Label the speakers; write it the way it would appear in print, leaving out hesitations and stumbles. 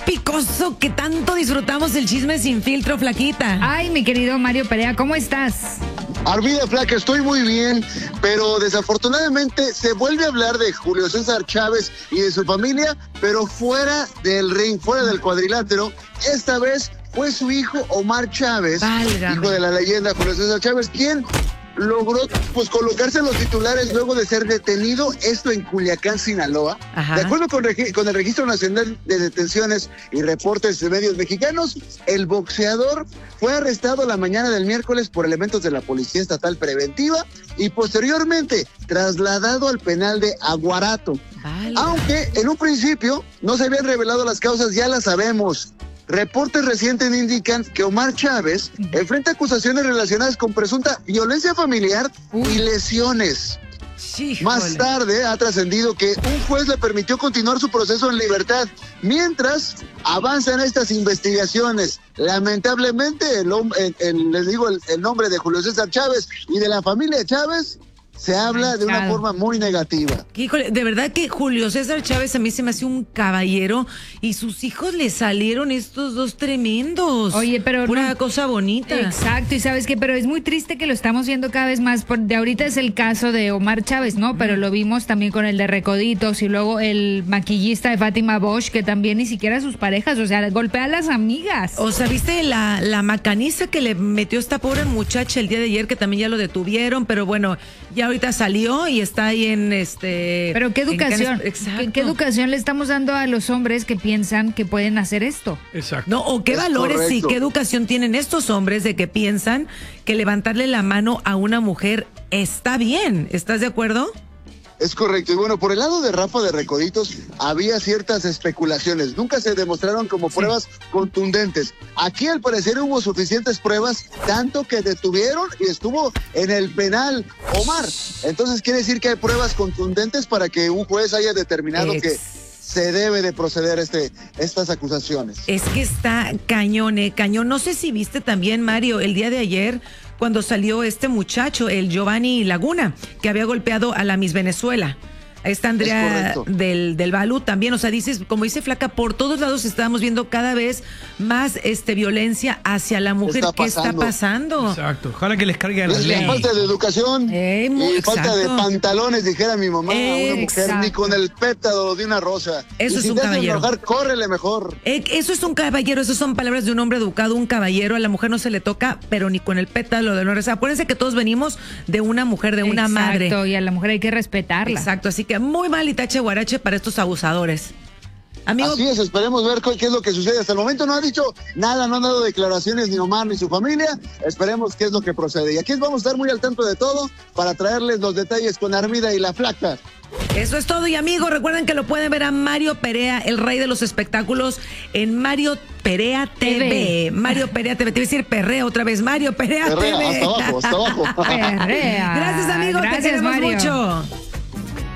Speaker 1: picoso que tanto disfrutamos el chisme sin filtro, Flaquita.
Speaker 2: Ay, mi querido Mario Perea, ¿cómo estás?
Speaker 3: Armida, Flaca, estoy muy bien, pero desafortunadamente se vuelve a hablar de Julio César Chávez y de su familia, pero fuera del ring, fuera del cuadrilátero. Esta vez fue su hijo Omar Chávez,
Speaker 1: Válgame.
Speaker 3: hijo de la leyenda Julio César Chávez, quien logró colocarse en los titulares luego de ser detenido, esto en Culiacán, Sinaloa.
Speaker 1: Ajá.
Speaker 3: De acuerdo con el Registro Nacional de Detenciones y reportes de medios mexicanos, el boxeador fue arrestado la mañana del miércoles por elementos de la Policía Estatal Preventiva y posteriormente trasladado al penal de Aguarato.
Speaker 1: Vale.
Speaker 3: Aunque en un principio no se habían revelado las causas, ya las sabemos. Reportes recientes indican que Omar Chávez enfrenta acusaciones relacionadas con presunta violencia familiar y lesiones.
Speaker 1: Híjole.
Speaker 3: Más tarde ha trascendido que un juez le permitió continuar su proceso en libertad mientras avanzan estas investigaciones. Lamentablemente, les digo el nombre de Julio César Chávez y de la familia Chávez se habla de una forma muy negativa.
Speaker 1: Híjole, de verdad que Julio César Chávez a mí se me hace un caballero y sus hijos le salieron estos dos tremendos.
Speaker 2: Oye, pero
Speaker 1: pura
Speaker 2: no,
Speaker 1: cosa bonita.
Speaker 2: Exacto, y sabes qué, pero es muy triste que lo estamos viendo cada vez más. De ahorita es el caso de Omar Chávez, ¿no? Pero lo vimos también con el de Recoditos y luego el maquillista de Fátima Bosch, que también ni siquiera sus parejas, o sea, golpea a las amigas.
Speaker 1: O sea, ¿viste la macaniza que le metió esta pobre muchacha el día de ayer, que también ya lo detuvieron? Pero bueno, ya ahorita salió y está ahí en
Speaker 2: Pero qué educación,
Speaker 1: Exacto.
Speaker 2: ¿Qué educación le estamos dando a los hombres que piensan que pueden hacer esto?
Speaker 4: Exacto.
Speaker 1: No, o qué valores
Speaker 3: correcto.
Speaker 1: y qué educación tienen estos hombres de que piensan que levantarle la mano a una mujer está bien. ¿Estás de acuerdo?
Speaker 3: Es correcto. Y bueno, por el lado de Rafa de Recoditos había ciertas especulaciones. Nunca se demostraron como pruebas contundentes. Aquí al parecer hubo suficientes pruebas, tanto que detuvieron y estuvo en el penal Omar. Entonces quiere decir que hay pruebas contundentes para que un juez haya determinado que se debe de proceder estas acusaciones.
Speaker 1: Es que está cañón, cañón. No sé si viste también, Mario, el día de ayer, cuando salió este muchacho, el Giovanni Laguna, que había golpeado a la Miss Venezuela. Ahí está Andrea del Balú también. O sea, dices, como dice Flaca, por todos lados estábamos viendo cada vez más violencia hacia la mujer. ¿Qué está pasando?
Speaker 4: Exacto. Ojalá que les cargue a la
Speaker 3: Es
Speaker 4: ley.
Speaker 3: falta de educación y falta de
Speaker 1: exacto.
Speaker 3: pantalones, dijera mi mamá, una mujer
Speaker 2: Exacto.
Speaker 3: ni con el pétalo de una rosa.
Speaker 1: Eso
Speaker 3: y
Speaker 1: es
Speaker 3: si
Speaker 1: un
Speaker 3: te hacen
Speaker 1: caballero.
Speaker 3: enojar, córrele mejor.
Speaker 1: Eso es un caballero, esas son palabras de un hombre educado, un caballero. A la mujer no se le toca, pero ni con el pétalo de honor. O sea, acuérdense que todos venimos de una mujer, de una madre.
Speaker 2: Exacto, y a la mujer hay que respetarla.
Speaker 1: Exacto, así que muy mal Itache Guarache para estos abusadores. Amigo,
Speaker 3: Así es, esperemos ver qué es lo que sucede. Hasta el momento no ha dicho nada, no han dado declaraciones ni Omar ni su familia. Esperemos qué es lo que procede. Y aquí vamos a estar muy al tanto de todo para traerles los detalles con Armida y la Flaca.
Speaker 1: eso es todo. Y amigos, recuerden que lo pueden ver a Mario Perea, el rey de los espectáculos, en Mario Perea TV. Mario Perea TV. Te iba a decir Perrea otra vez. Mario Perea
Speaker 3: Herrera,
Speaker 1: TV.
Speaker 3: hasta abajo, hasta abajo.
Speaker 2: Perrea.
Speaker 1: Gracias, amigo. Te
Speaker 2: Gracias,
Speaker 1: queremos
Speaker 2: Mario.
Speaker 1: mucho.